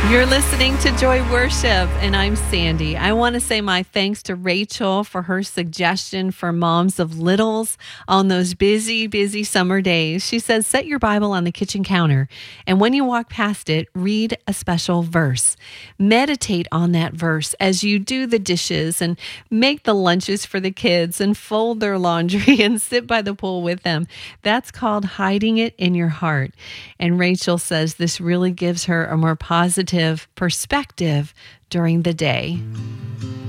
You're listening to Joy Worship, and I'm Sandy. I want to say my thanks to Rachel for her suggestion for moms of littles on those busy, busy summer days. She says, set your Bible on the kitchen counter, and when you walk past it, read a special verse. Meditate on that verse as you do the dishes and make the lunches for the kids and fold their laundry and sit by the pool with them. That's called hiding it in your heart. And Rachel says this really gives her a more positive perspective during the day.